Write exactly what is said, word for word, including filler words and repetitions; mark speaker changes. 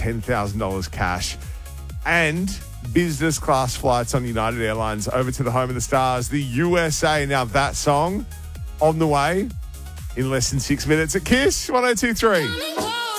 Speaker 1: ten thousand dollars cash and business class flights on United Airlines over to the home of the stars, the U S A. Now that song on the way in less than six minutes at Kiss one oh two three.